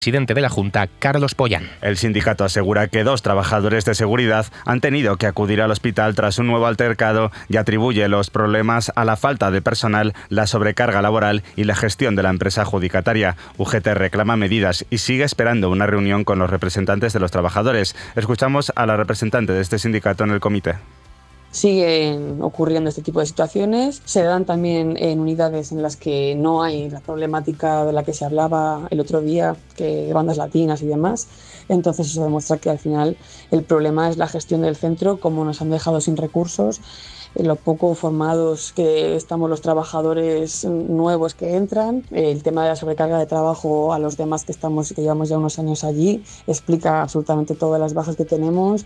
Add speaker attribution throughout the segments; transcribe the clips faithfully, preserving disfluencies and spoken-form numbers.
Speaker 1: presidente de la Junta, Carlos Pollán.
Speaker 2: El sindicato asegura que dos trabajadores de seguridad han tenido que acudir al hospital tras un nuevo altercado y atribuye los problemas a la falta de personal, la sobrecarga laboral y la gestión de la empresa adjudicataria. U G T reclama medidas y sigue esperando una reunión con los representantes de los trabajadores. Escuchamos a la representante de este sindicato en el comité.
Speaker 3: Siguen ocurriendo este tipo de situaciones, se dan también en unidades en las que no hay la problemática de la que se hablaba el otro día, que de bandas latinas y demás. Entonces eso demuestra que al final el problema es la gestión del centro, como nos han dejado sin recursos, lo poco formados que estamos los trabajadores nuevos que entran, el tema de la sobrecarga de trabajo a los demás que estamos que llevamos ya unos años allí, explica absolutamente todas las bajas que tenemos,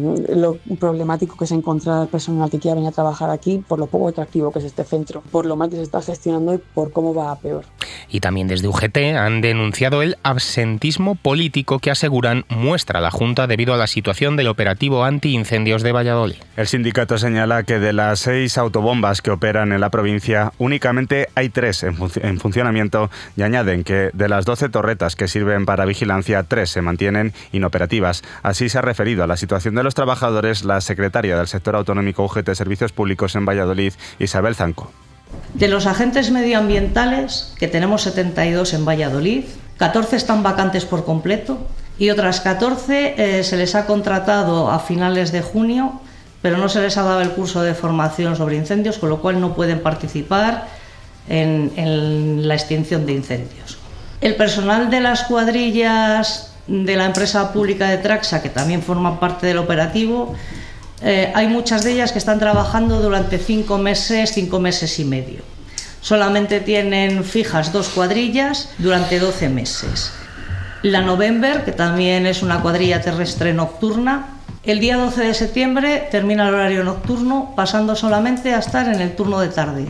Speaker 3: lo problemático que es encontrar personal que quiera venir a trabajar aquí, por lo poco atractivo que es este centro, por lo mal que se está gestionando y por cómo va a peor.
Speaker 1: Y también desde U G T han denunciado el absentismo político que aseguran muestra la Junta debido a la situación del operativo antiincendios de Valladolid.
Speaker 2: El sindicato señala que de las seis autobombas que operan en la provincia, únicamente hay tres en, func- en funcionamiento y añaden que de las doce torretas que sirven para vigilancia, tres se mantienen inoperativas. Así se ha referido a la situación de los trabajadores la secretaria del sector autonómico U G T Servicios Públicos en Valladolid, Isabel Zanco.
Speaker 4: De los agentes medioambientales, que tenemos setenta y dos en Valladolid, catorce están vacantes por completo y otras catorce eh, se les ha contratado a finales de junio, pero no se les ha dado el curso de formación sobre incendios, con lo cual no pueden participar en, en la extinción de incendios. El personal de las cuadrillas de la empresa pública de Traxa, que también forman parte del operativo, eh, hay muchas de ellas que están trabajando durante cinco meses, cinco meses y medio. Solamente tienen fijas dos cuadrillas durante doce meses. La November, que también es una cuadrilla terrestre nocturna, el día doce de septiembre termina el horario nocturno, pasando solamente a estar en el turno de tarde,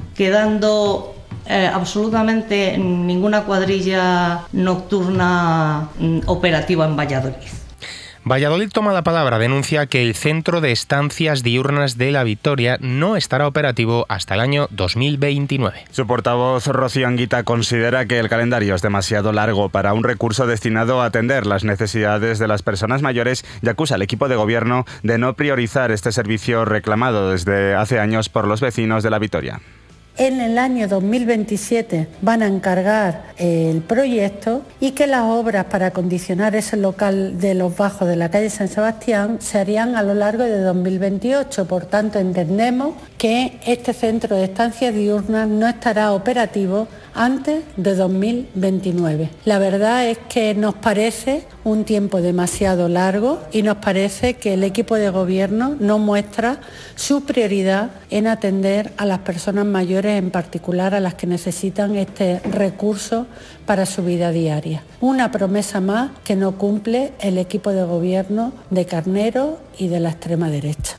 Speaker 4: quedando eh, absolutamente ninguna cuadrilla nocturna mm, operativa en Valladolid.
Speaker 1: Valladolid toma la palabra, denuncia que el Centro de Estancias Diurnas de La Victoria no estará operativo hasta el año dos mil veintinueve.
Speaker 2: Su portavoz, Rocío Anguita, considera que el calendario es demasiado largo para un recurso destinado a atender las necesidades de las personas mayores y acusa al equipo de gobierno de no priorizar este servicio reclamado desde hace años por los vecinos de La Victoria.
Speaker 5: En el año dos mil veintisiete van a encargar el proyecto y que las obras para acondicionar ese local de los bajos de la calle San Sebastián se harían a lo largo de dos mil veintiocho. Por tanto, entendemos que este centro de estancias diurnas no estará operativo antes de dos mil veintinueve. La verdad es que nos parece un tiempo demasiado largo y nos parece que el equipo de gobierno no muestra su prioridad en atender a las personas mayores, en particular a las que necesitan este recurso para su vida diaria. Una promesa más que no cumple el equipo de gobierno de Carnero y de la extrema derecha.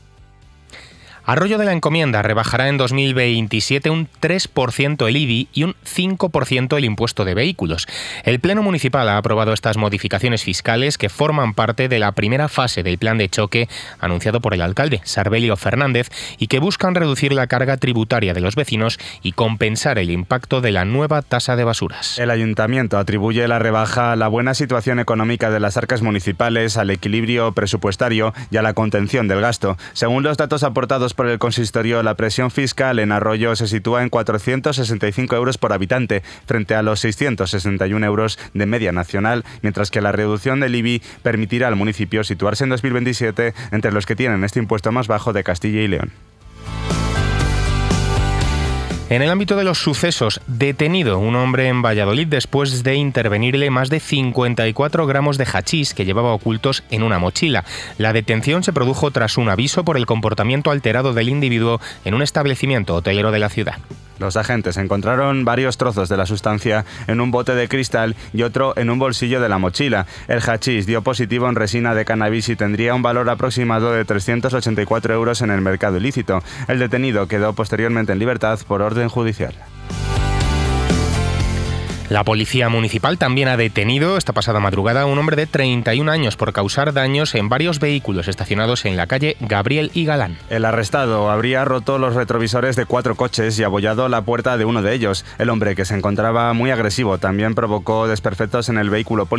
Speaker 1: Arroyo de la Encomienda rebajará en dos mil veintisiete un tres por ciento el I B I y un cinco por ciento el impuesto de vehículos. El Pleno Municipal ha aprobado estas modificaciones fiscales que forman parte de la primera fase del plan de choque anunciado por el alcalde, Sarbelio Fernández, y que buscan reducir la carga tributaria de los vecinos y compensar el impacto de la nueva tasa de basuras.
Speaker 2: El ayuntamiento atribuye la rebaja a la buena situación económica de las arcas municipales, al equilibrio presupuestario y a la contención del gasto. Según los datos aportados por el consistorio, la presión fiscal en Arroyo se sitúa en cuatrocientos sesenta y cinco euros por habitante, frente a los seiscientos sesenta y uno euros de media nacional, mientras que la reducción del I B I permitirá al municipio situarse en dos mil veintisiete entre los que tienen este impuesto más bajo de Castilla y León.
Speaker 1: En el ámbito de los sucesos, detenido un hombre en Valladolid después de intervenirle más de cincuenta y cuatro gramos de hachís que llevaba ocultos en una mochila. La detención se produjo tras un aviso por el comportamiento alterado del individuo en un establecimiento hotelero de la ciudad.
Speaker 2: Los agentes encontraron varios trozos de la sustancia en un bote de cristal y otro en un bolsillo de la mochila. El hachís dio positivo en resina de cannabis y tendría un valor aproximado de trescientos ochenta y cuatro euros en el mercado ilícito. El detenido quedó posteriormente en libertad por orden judicial.
Speaker 1: La policía municipal también ha detenido esta pasada madrugada a un hombre de treinta y un años por causar daños en varios vehículos estacionados en la calle Gabriel y Galán.
Speaker 2: El arrestado habría roto los retrovisores de cuatro coches y abollado la puerta de uno de ellos. El hombre, que se encontraba muy agresivo, también provocó desperfectos en el vehículo policial